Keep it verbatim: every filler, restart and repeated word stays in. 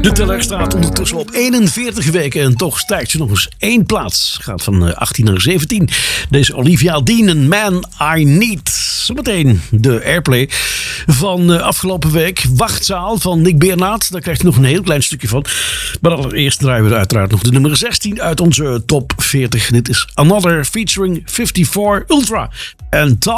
De teller staat ondertussen op eenenveertig weken en toch stijgt ze nog eens één plaats. Gaat van achttien naar zeventien. Deze Olivia Dean en Man I Need. Zometeen de airplay van afgelopen week. Wachtzaal van Nick Biernaat. Daar krijgt u nog een heel klein stukje van. Maar allereerst draaien we uiteraard nog de nummer zestien uit onze top veertig. Dit is Another featuring vijfenvijftig Ultra. En Tom